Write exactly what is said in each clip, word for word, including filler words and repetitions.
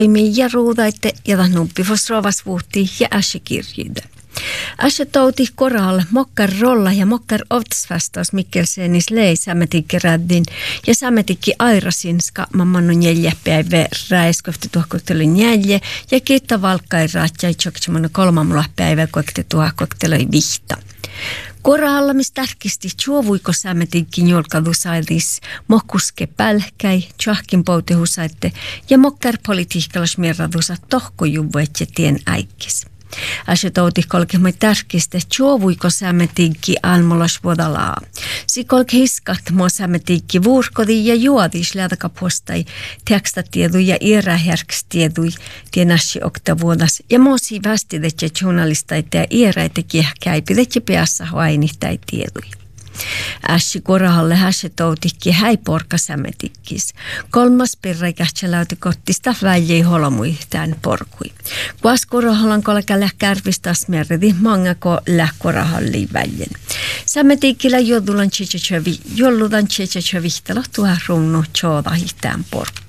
ja ruudaitte ja tahnumppi fosrovas vuhti ja äsikirjide. Äsä touti koral mokkar rolla ja mokkar ovtsvastaus Mikkelsenis lei sämetikki räddin ja sämetikki airasin skapmammannu neljä päivä räiskofti tuokottelu neljä ja kiitta valkkai raatjai tjoktsimannu kolmamulla päivä kuokte tuokottelui vihta. Koralla mis tärkisti juovuiko sämetikki julkadu sailis mokkuske pälkäi, tjahkin poutehusaitte ja mokkar politiikkalas mierradusa tohkojuvuetse tien äikkis. Äsä touti kolkemai tärkistä, juovuiko sämetikki almolas vuodalaa. Si kolke hiskat mua sämetikki vuurkodi ja juodis lätakapuostai tekstatiedui ja iäräherkstiedui tienäsi oktavuodas. Ja muusi västidet ja journalistaita ja iäräitä kiehkäipidet ja peassa hainihtai tiedui. Ässi korahalle häsä toutikki häiporka sämetikkis. Kolmas perre kähtsäläyty kottista väljei holomui tämän porkui. Kuas korahallan kolka lähkärvistas merdi mangako lähkorahalli väljen. Sämetikkillä jolludan tsetsetsävi, jolludan tsetsetsävihtalo tuha runnu tjoodahi tämän porkku.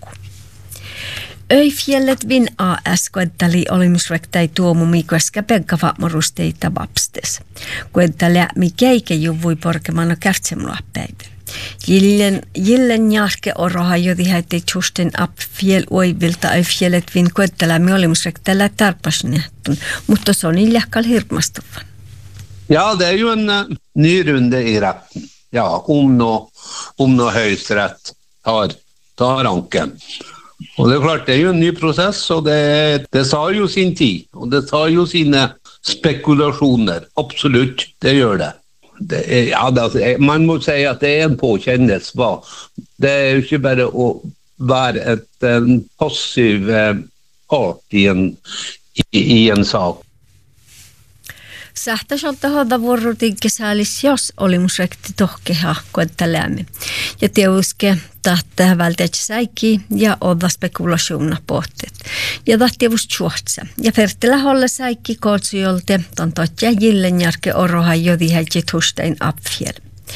Öifjellet vin A S koettali olimusrektai tuomumi koska peggavaatmorusteita vapstes. Koettali mi keike juvui porkemana kärtsemua päivä. Jillen, jillen jahke oroha jodi häitte tjusten ap fjell oivilta öifjellet vin koettala mi olimusrektailla tarpasnehtun, mutta se on iljakal hirmastuvan. Ja, det är ju en uh, ny runde i rätten. Ja, om nå, om nå höjsträtt tar, tar ranken. Och det är klart, det är ju en ny process och det, det tar ju sin tid och det tar ju sina spekulationer. Absolut, det gör det. det är, ja, det, man måste säga att det är en påkännelse. Det är ju inte bara att vara ett, en passiv eh, part i en, i, i en sak. Sähtäisolta hoida vuorotinkin säälis, jos olimusrekti tohkeha koetteleämme. Ja teuske tahtaa välttämättä säikki ja olla spekulationa pohtet. Ja tahtiavus tjuhtsa. Ja fertilä holle säikki kootsujolte tontot ja jillen järke oroha jodi häitsit hustein apfjel.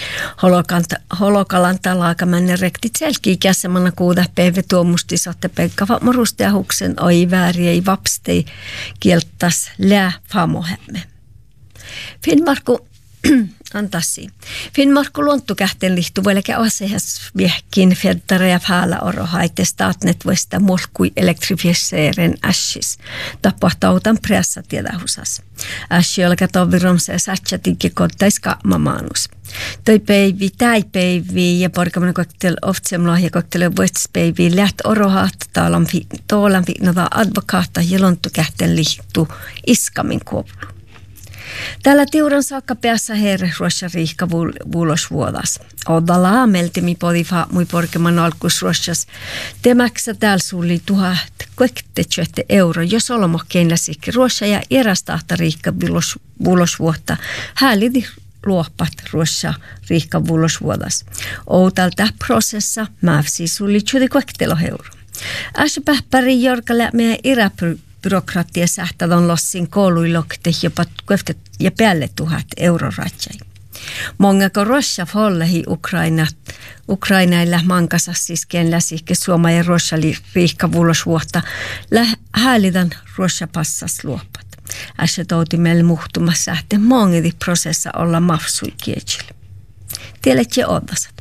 Holokalanta laakamännen rektit selkii käsemanna kuuda päivä tuomusti sotte pekkava morustehuksen oi vääriei vapstei kieltas lää famohemme. Finnmarkku, antasi. Finnmarkku luontokähten lihtu voilekä asehas viehkin feddare ja fäällä oro haitte staatnet voista molkui elektrifiseeren ässis. Tapahtautan pressa tiedähusas. Ässi olka toviromsa ja satsatikki kodtais kaamamanus. Toi päivi, täi päivi ja porkamana koktel oftsemloa ja koktele voistispäivi läht orohaat toolan fiinnata advokaata ja luontokähten lihtu iskamin kuopulu. Täällä tiuran saakka päässä herre ruossa riihka vuulosvuodas. Odalla aameltimi podifa mui porkeman alkus ruossas. Temäksä täällä sulli tuhat kuektetsyötte euro, jos olomokkeen läsikki ruossa ja erästahta riihka vuulosvuotta. Häälidi luopat ruossa riihka vuulosvuodas. Outalta prosessa mäfsi sulli tjudi kuektelo euro. Äspähpäri jorka lämmeä iräpry. Byrokratia sähtävän lossin kouluilokte jopa kueftet ja päälle tuhat euroratjai. Mongako Russia follehi Ukraina, Ukrainailla mankasa sisken läsihke Suoma ja Russia riihka vuolosvuotta häälitän Russia passas luopat. Äsä touti meille muhtumassa sähte mongedi prosessa olla mafsui kiechille. Tiedät je odasat.